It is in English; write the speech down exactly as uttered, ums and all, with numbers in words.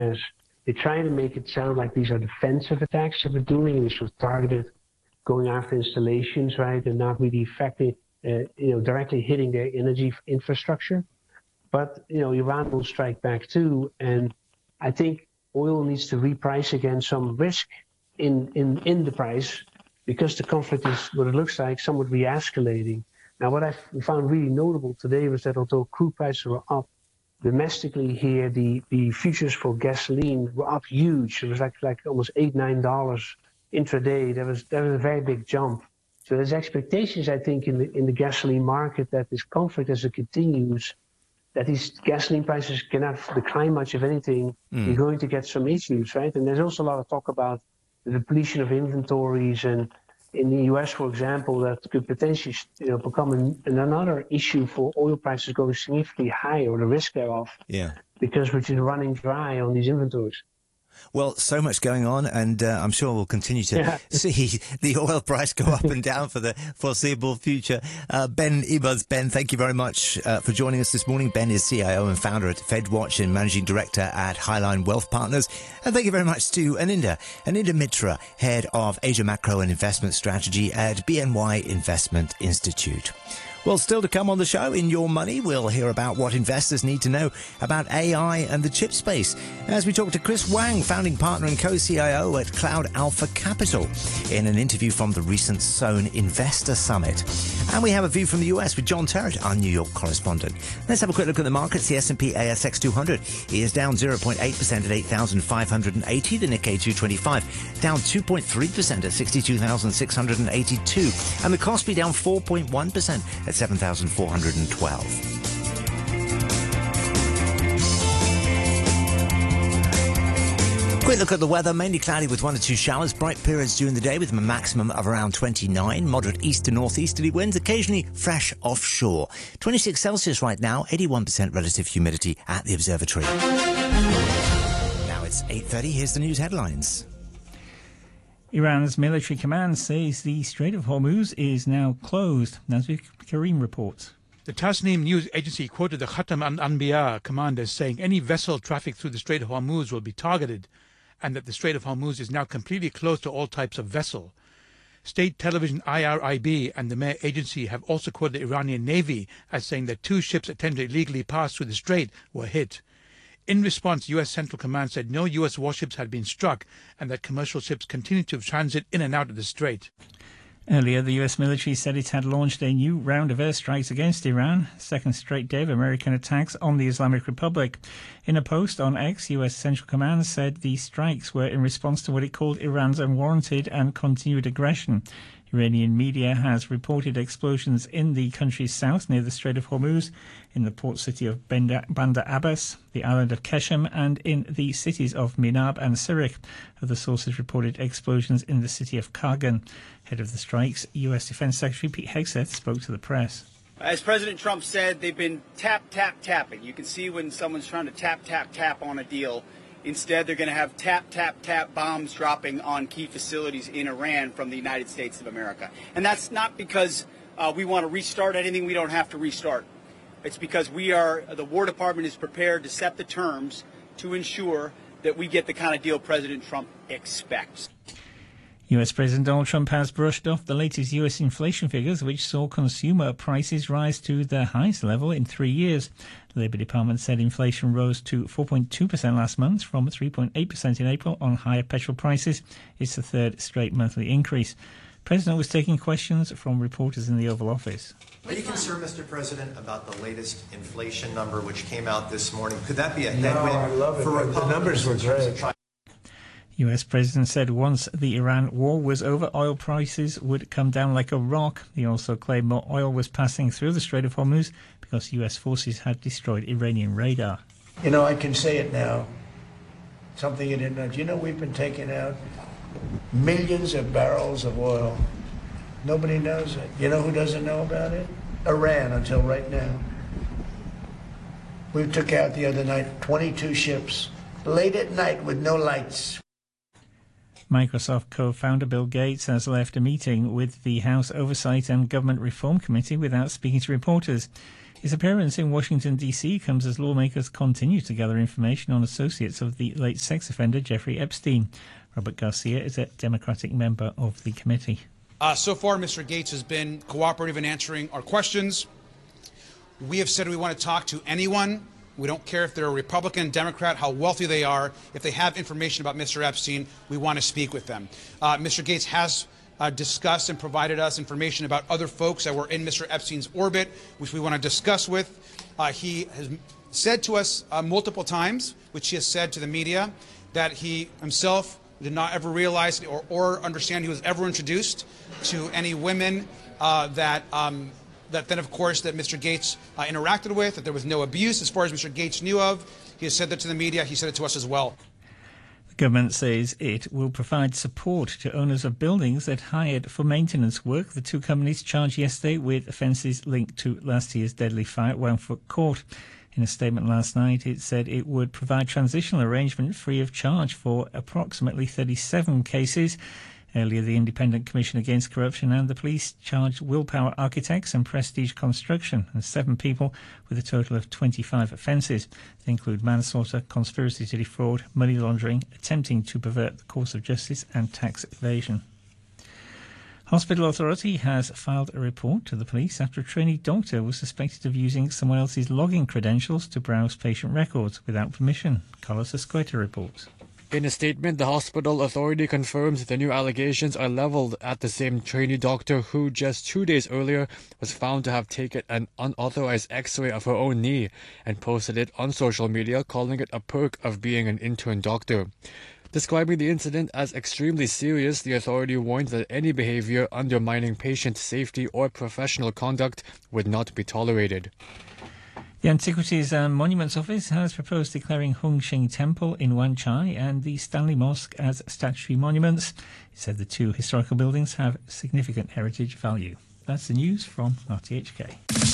They try to make it sound like these are defensive attacks that we're doing, and it's targeted, going after installations, right, and not really affecting, uh, you know, directly hitting their energy infrastructure. But, you know, Iran will strike back too, and I think oil needs to reprice against some risk in, in, in the price, because the conflict is, what it looks like, somewhat re-escalating. Now, what I found really notable today was that although crude prices were up, domestically here, the, the futures for gasoline were up huge. It was like like almost eight, nine dollars intraday. There was there was a very big jump. So there's expectations, I think, in the in the gasoline market that this conflict, as it continues, that these gasoline prices cannot decline much. If anything, mm. you're going to get some issues, right? And there's also a lot of talk about the depletion of inventories, and in the U S, for example, that could potentially, you know, become an, another issue for oil prices going significantly higher, or the risk thereof. Yeah. Because we're just running dry on these inventories. Well, so much going on, and uh, I'm sure we'll continue to yeah. see the oil price go up and down for the foreseeable future. Uh, Ben Ibaz, Ben, thank you very much uh, for joining us this morning. Ben is C I O and founder at FedWatch and managing director at Highline Wealth Partners. And thank you very much to Aninda, Aninda Mitra, head of Asia Macro and Investment Strategy at B N Y Investment Institute. Well, still to come on the show, In Your Money, we'll hear about what investors need to know about A I and the chip space as we talk to Chris Wang, founding partner and co-C I O at Cloud Alpha Capital, in an interview from the recent Sohn Investor Summit. And we have a view from the U S with John Terrett, our New York correspondent. Let's have a quick look at the markets. The S and P A S X two hundred is down zero point eight percent at eight thousand five hundred eighty. The Nikkei two twenty-five down two point three percent at sixty-two thousand six hundred eighty-two. And the Kospi down four point one percent at seven thousand four hundred twelve. Quick look at the weather. Mainly cloudy with one or two showers. Bright periods during the day with a maximum of around twenty-nine. Moderate east to northeasterly winds, occasionally fresh offshore. twenty-six Celsius right now. eighty-one percent relative humidity at the observatory. Now it's eight thirty. Here's the news headlines. Iran's military command says the Strait of Hormuz is now closed. Nazir Karim reports. The Tasnim news agency quoted the Khatam al-Anbiya commander saying any vessel traffic through the Strait of Hormuz will be targeted, and that the Strait of Hormuz is now completely closed to all types of vessel. State television I R I B and the Mehr agency have also quoted the Iranian Navy as saying that two ships attempting to illegally pass through the strait were hit. In response, U S Central Command said no U S warships had been struck and that commercial ships continued to transit in and out of the strait. Earlier, the U S military said it had launched a new round of airstrikes against Iran, second straight day of American attacks on the Islamic Republic. In a post on X, U S Central Command said the strikes were in response to what it called Iran's unwarranted and continued aggression. Iranian media has reported explosions in the country's south near the Strait of Hormuz, in the port city of Bandar Abbas, the island of Keshem, and in the cities of Minab and Sirik. Other sources reported explosions in the city of Kargan. Head of the strikes, U S Defense Secretary Pete Hegseth spoke to the press. As President Trump said, they've been tap, tap, tapping. You can see when someone's trying to tap, tap, tap on a deal. Instead, they're going to have tap, tap, tap bombs dropping on key facilities in Iran from the United States of America. And that's not because uh, we want to restart anything we don't have to restart. It's because we are, the War Department is prepared to set the terms to ensure that we get the kind of deal President Trump expects. U S President Donald Trump has brushed off the latest U S inflation figures, which saw consumer prices rise to their highest level in three years. The Labour Department said inflation rose to four point two percent last month from three point eight percent in April on higher petrol prices. It's the third straight monthly increase. The President was taking questions from reporters in the Oval Office. Are you concerned, Mister President, about the latest inflation number which came out this morning? Could that be a headwind? No, I love it. For the numbers were great. U S President said once the Iran war was over, oil prices would come down like a rock. He also claimed more oil was passing through the Strait of Hormuz because U S forces had destroyed Iranian radar. You know, I can say it now. Something you didn't know. Do you know we've been taking out millions of barrels of oil? Nobody knows it. You know who doesn't know about it? Iran, until right now. We took out the other night twenty-two ships, late at night with no lights. Microsoft co-founder Bill Gates has left a meeting with the House Oversight and Government Reform Committee without speaking to reporters. His appearance in Washington, D C comes as lawmakers continue to gather information on associates of the late sex offender Jeffrey Epstein. Robert Garcia is a Democratic member of the committee. Uh, so far, Mister Gates has been cooperative in answering our questions. We have said we want to talk to anyone. We don't care if they're a Republican, Democrat, how wealthy they are. If they have information about Mister Epstein, we want to speak with them. Uh, Mister Gates has uh, discussed and provided us information about other folks that were in Mister Epstein's orbit, which we want to discuss with. Uh, he has said to us uh, multiple times, which he has said to the media, that he himself did not ever realize or, or understand he was ever introduced to any women uh, that um, that then, of course, that Mister Gates uh, interacted with, that there was no abuse as far as Mister Gates knew of. He has said that to the media. He said it to us as well. The government says it will provide support to owners of buildings that hired for maintenance work. The two companies charged yesterday with offences linked to last year's deadly fire at Wangford Court. In a statement last night, it said it would provide transitional arrangement free of charge for approximately thirty-seven cases. Earlier, the Independent Commission Against Corruption and the police charged Willpower Architects and Prestige Construction and seven people with a total of twenty-five offences. They include manslaughter, conspiracy to defraud, money laundering, attempting to pervert the course of justice and tax evasion. Hospital Authority has filed a report to the police after a trainee doctor was suspected of using someone else's login credentials to browse patient records without permission. Carlos Escueta reports. In a statement, the hospital authority confirms the new allegations are levelled at the same trainee doctor who just two days earlier was found to have taken an unauthorized x-ray of her own knee and posted it on social media, calling it a perk of being an intern doctor. Describing the incident as extremely serious, the authority warned that any behaviour undermining patient safety or professional conduct would not be tolerated. The Antiquities and Monuments Office has proposed declaring Hung Shing Temple in Wan Chai and the Stanley Mosque as statutory monuments. It said the two historical buildings have significant heritage value. That's the news from R T H K.